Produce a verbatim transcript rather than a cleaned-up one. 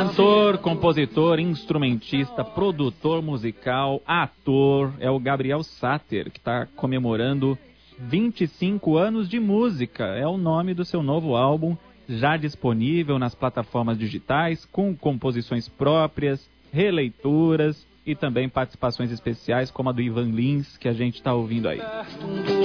Cantor, compositor, instrumentista, produtor musical, ator, é o Gabriel Sater, que está comemorando vinte e cinco anos de música. É o nome do seu novo álbum, já disponível nas plataformas digitais, com composições próprias, releituras e também participações especiais, como a do Ivan Lins, que a gente está ouvindo aí.